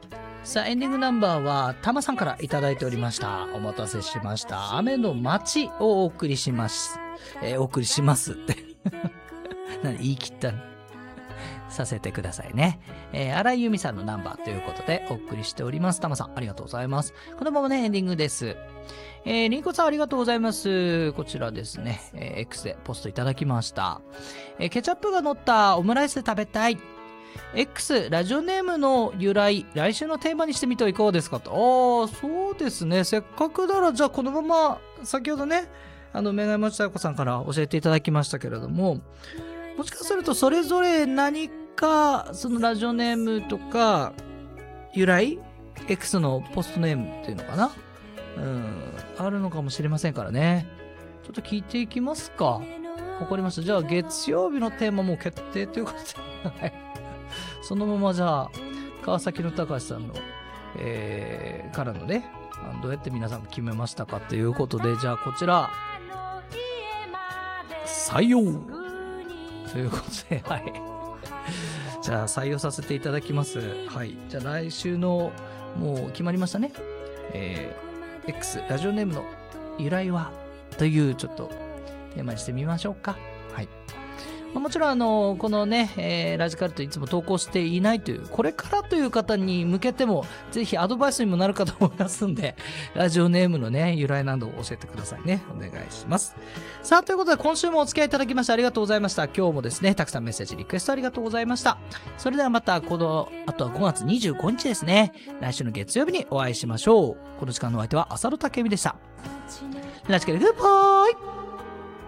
さあ、エンディングナンバーはタマさんからいただいておりました。お待たせしました。雨の街をお送りします。お送りしますって。何言い切ったのさせてくださいね。荒井由実さんのナンバーということでお送りしております。タマさん、ありがとうございます。このままね、エンディングです。リンコさん、ありがとうございます。こちらですね、X でポストいただきました。ケチャップが乗ったオムライス食べたい。X、ラジオネームの由来、来週のテーマにしてみてはいかがですかと。そうですね。せっかくなら、じゃあこのまま、先ほどね、メガヤマチタイコさんから教えていただきましたけれども、もしかするとそれぞれ何か、そのラジオネームとか、由来 X のポストネームっていうのかな、あるのかもしれませんからね。ちょっと聞いていきますか。わかりました。じゃあ月曜日のテーマも決定ということで、はい。そのままじゃあ、川崎の高橋さんの、からのね、どうやって皆さん決めましたかということで、じゃあこちら、採用ということで、はい。じゃあ採用させていただきます。はい。じゃあ来週の、もう決まりましたね。X、ラジオネームの由来はというちょっとテーマにしてみましょうか。はい。もちろんこのね、ラジカルといつも投稿していないという、これからという方に向けても、ぜひアドバイスにもなるかと思いますんで、ラジオネームのね、由来などを教えてくださいね。お願いします。さあ、ということで今週もお付き合いいただきましてありがとうございました。今日もですね、たくさんメッセージ、リクエストありがとうございました。それではまた、あとは5月25日ですね、来週の月曜日にお会いしましょう。この時間のお相手は浅野武美でした。ラジカルグッバイ。